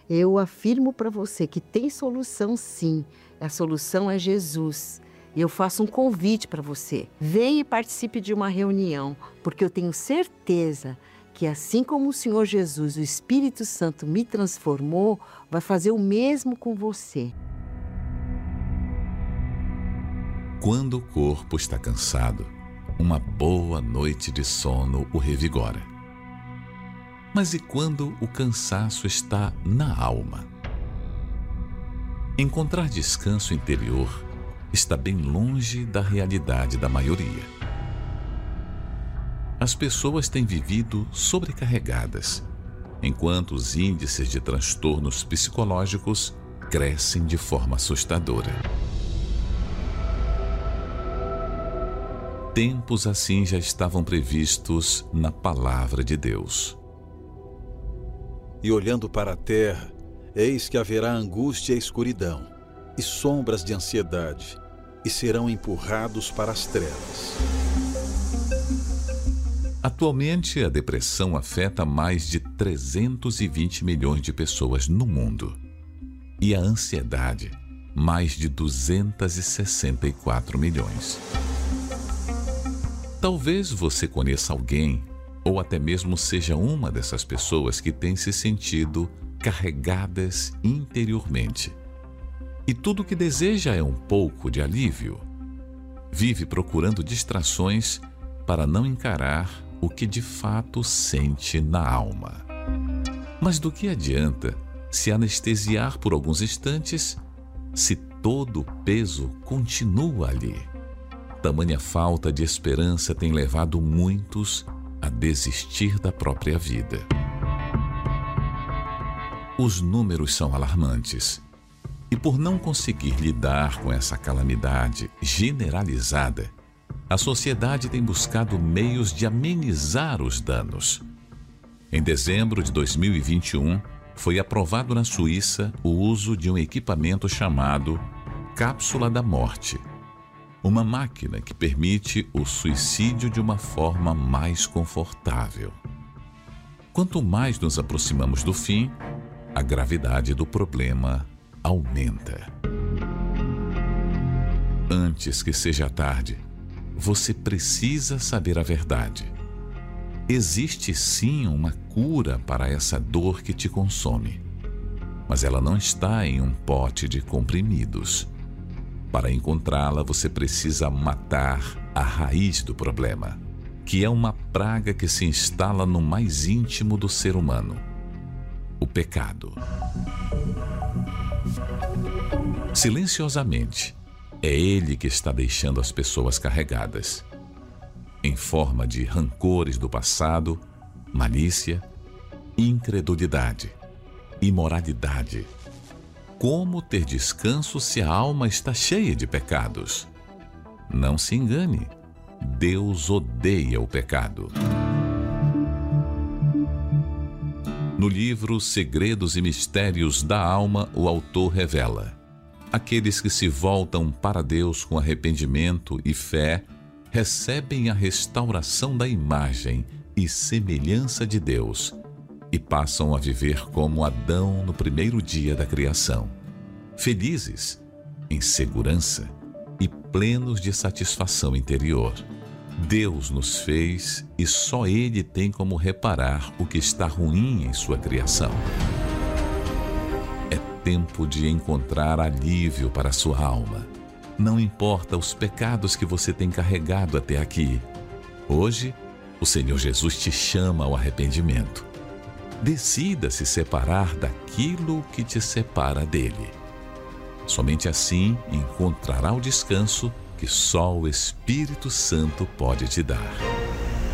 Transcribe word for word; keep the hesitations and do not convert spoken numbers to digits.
Eu afirmo para você que tem solução sim. A solução é Jesus. E eu faço um convite para você. Venha e participe de uma reunião, porque eu tenho certeza que assim como o Senhor Jesus, o Espírito Santo me transformou, vai fazer o mesmo com você. Quando o corpo está cansado, uma boa noite de sono o revigora. Mas e quando o cansaço está na alma? Encontrar descanso interior está bem longe da realidade da maioria. As pessoas têm vivido sobrecarregadas, enquanto os índices de transtornos psicológicos crescem de forma assustadora. Tempos assim já estavam previstos na palavra de Deus. E olhando para a terra, eis que haverá angústia e escuridão, e sombras de ansiedade, e serão empurrados para as trevas. Atualmente, a depressão afeta mais de trezentos e vinte milhões de pessoas no mundo. E a ansiedade, mais de duzentos e sessenta e quatro milhões. Talvez você conheça alguém, ou até mesmo seja uma dessas pessoas que tem se sentido carregadas interiormente. E tudo o que deseja é um pouco de alívio. Vive procurando distrações para não encarar o que de fato sente na alma. Mas do que adianta se anestesiar por alguns instantes se todo o peso continua ali? Tamanha falta de esperança tem levado muitos a desistir da própria vida. Os números são alarmantes. E por não conseguir lidar com essa calamidade generalizada, a sociedade tem buscado meios de amenizar os danos. Em dezembro de dois mil e vinte e um, foi aprovado na Suíça o uso de um equipamento chamado Cápsula da Morte. Uma máquina que permite o suicídio de uma forma mais confortável. Quanto mais nos aproximamos do fim, a gravidade do problema aumenta. Antes que seja tarde, você precisa saber a verdade. Existe sim uma cura para essa dor que te consome, mas ela não está em um pote de comprimidos. Para encontrá-la, você precisa matar a raiz do problema, que é uma praga que se instala no mais íntimo do ser humano: o pecado. Silenciosamente, é ele que está deixando as pessoas carregadas, em forma de rancores do passado, malícia, incredulidade, imoralidade. Como ter descanso se a alma está cheia de pecados? Não se engane, Deus odeia o pecado. No livro Segredos e Mistérios da Alma, o autor revela: aqueles que se voltam para Deus com arrependimento e fé recebem a restauração da imagem e semelhança de Deus e passam a viver como Adão no primeiro dia da criação, felizes, em segurança e plenos de satisfação interior. Deus nos fez e só Ele tem como reparar o que está ruim em sua criação. É tempo de encontrar alívio para a sua alma. Não importa os pecados que você tem carregado até aqui. Hoje, o Senhor Jesus te chama ao arrependimento. Decida se separar daquilo que te separa dele. Somente assim encontrará o descanso que só o Espírito Santo pode te dar.